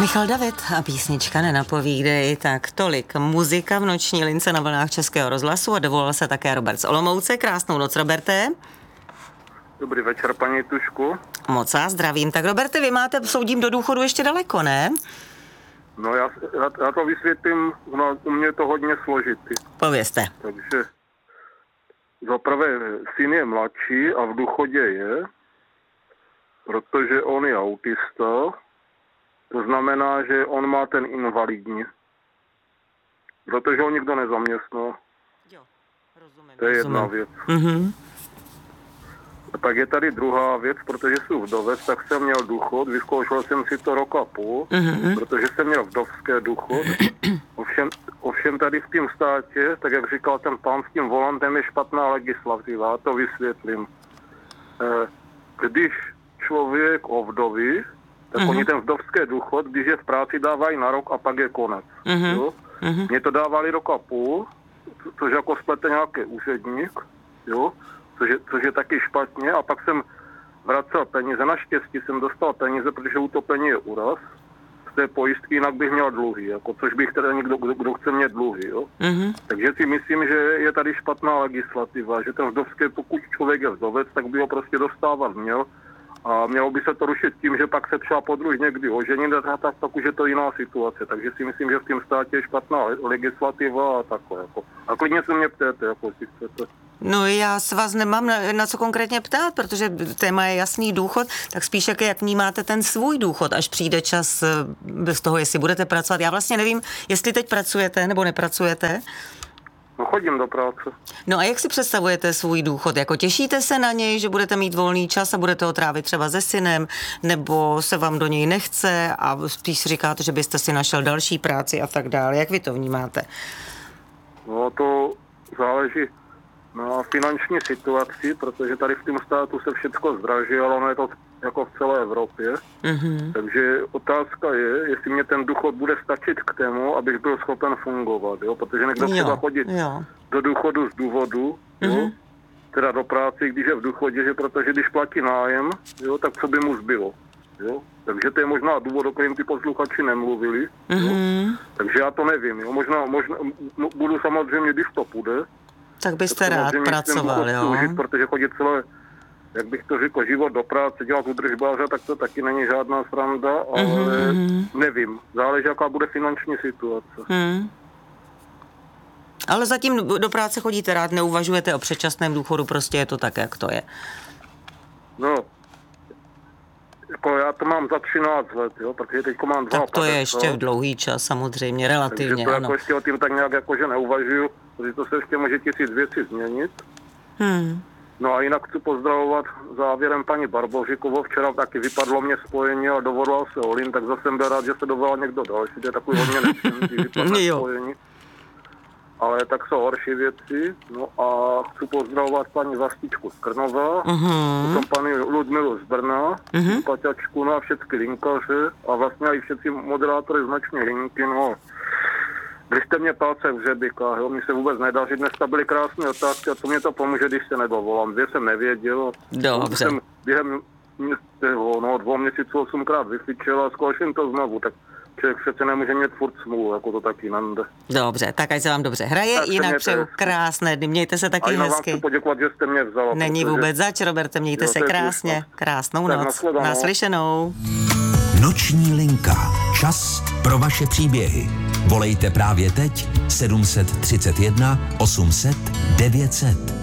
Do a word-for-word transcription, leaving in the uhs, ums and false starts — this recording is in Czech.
Michal David a písnička Nenapovídej, tak tolik muzika v noční lince na vlnách Českého rozhlasu a dovolil se také Robert z Olomouce. Krásnou noc, Roberte. Dobrý večer, paní Tušku. Moc vás zdravím. Tak Roberte, vy máte, soudím, do důchodu ještě daleko, ne? No já, já, já to vysvětlím, no, u mě je to hodně složitý. Povězte. Takže za prvé syn je mladší a v důchodě je, protože on je autista. To znamená, že on má ten invalidní. Protože ho nikdo nezaměstnal. Jo, rozumím. To je rozumím. jedna věc. Mhm. A pak je tady druhá věc, protože jsem vdovec, tak jsem měl důchod, vyzkoušel jsem si to rok a půl, Mhm. protože jsem měl vdovské důchod. Ovšem, ovšem tady v tom státě, tak jak říkal ten pán s tím volantem, je špatná legislativa, a to vysvětlím. Eh, Když člověk ovdoví, tak Mhm. oni ten vdovský důchod, když je v práci, dávají na rok a pak je konec. Mhm. Jo? Mhm. Mě to dávali rok a půl, co- což jako splete nějaký úředník, jo? Což, je, což je taky špatně, a pak jsem vracel peníze. Naštěstí jsem dostal peníze, protože utopení je úraz z té pojistky, jinak bych měl dluhy, jako, což bych teda někdo, kdo, kdo chce mít dluhy. Jo? Mhm. Takže si myslím, že je tady špatná legislativa, že ten vdovský, pokud člověk je vdovec, tak by ho prostě dostávat měl. A mělo by se to rušit tím, že pak se třeba podruž někdy ožení, tak, tak, tak už je to jiná situace. Takže si myslím, že v tom státě je špatná legislativa a takhle. Jako. A klidně se mě ptáte, jako si chcete. No já se vás nemám na, na co konkrétně ptát, protože téma je jasný důchod, tak spíš jak, jak vnímáte ten svůj důchod, až přijde čas bez toho, jestli budete pracovat. Já vlastně nevím, jestli teď pracujete nebo nepracujete. No chodím do práce. No a jak si představujete svůj důchod? Jako těšíte se na něj, že budete mít volný čas a budete ho trávit třeba se synem, nebo se vám do něj nechce a spíš si říkáte, že byste si našel další práci a tak dále. Jak vy to vnímáte? No to záleží na finanční situaci, protože tady v tom státu se všechno zdraží, ale ono je to jako v celé Evropě. Mhm. Takže otázka je, jestli mě ten důchod bude stačit k tomu, abych byl schopen fungovat, jo? Protože někdo Jo, třeba chodit jo. do důchodu z důvodu, jo? Mhm. Teda do práce, když je v důchodě, že protože když platí nájem, jo, tak co by mu zbylo. Jo? Takže to je možná důvod, o kterém ty posluchači nemluvili. Jo? Mhm. Takže já to nevím. Jo? Možná, možná m- budu samozřejmě, když to půjde, Tak byste tak rád samozřejmě chcem pracoval, důchod jo? sloužit, protože chodit celé, jak bych to řekl, život do práce, dělat údržbáře, tak to taky není žádná sranda, ale Mhm. nevím. Záleží, jaká bude finanční situace. Hmm. Ale zatím do práce chodíte rád, neuvažujete o předčasném důchodu, prostě je to tak, jak to je. No, jako já to mám za třináct let, jo, protože teďko mám Tak to je padesát. ještě dlouhý čas, samozřejmě, Takže relativně, to ano. jako ještě o tím tak nějak jakože neuvažuju, protože to se ještě může tisíc věcí změnit. Hmm. No a jinak chci pozdravovat závěrem paní Barbořikovou. Včera taky vypadlo mě spojení a dovolal se Olin, tak zase jsem byl rád, že se dovolal někdo další. To je takový hodně nečinný, když vypadne Jo. spojení. Ale tak jsou horší věci. No a chci pozdravovat paní Vlastičku z Krnova, Mhm. potom paní Ludmilu z Brna, Mhm. Paťačku, no a všechny linkaře a vlastně i všetci moderátory značné linky, no. Držte mě palce v hřebikách, jo, mi se vůbec nedaří, dneska byly krásné otázky a to mě to pomůže, když se nedovolám. Dvě jsem nevěděl. Dobře. Jsem během no, dvou měsíců osmkrát vyfičil a zkouším to znovu, tak člověk přece nemůže mít furt smůlu, jako to taky nande. Dobře, tak ať se vám dobře hraje, Tak se jinak mějte přeju hezky. krásné dny, mějte se A taky jinak vám hezky. chci poděkovat, že jste mě vzala. Není protože- vůbec zač, Roberte, mějte Jo, se to je krásně, slušno. krásnou Tak noc, nashledanou. naslyšenou. Noční linka. Čas pro vaše příběhy. Volejte právě teď sedm set třicet jedna osm set devět set.